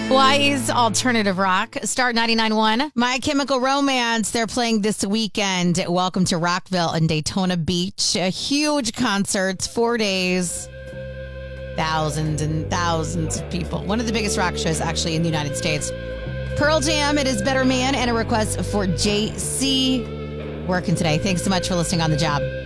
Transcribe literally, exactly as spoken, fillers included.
Hawaii's alternative rock, Start ninety-nine point one. My Chemical Romance, they're playing this weekend. Welcome to Rockville and Daytona Beach. A huge concert, four days, thousands and thousands of people. One of the biggest rock shows actually in the United States. Pearl Jam, it is Better Man, and a request for J C working today. Thanks so much for listening on the job.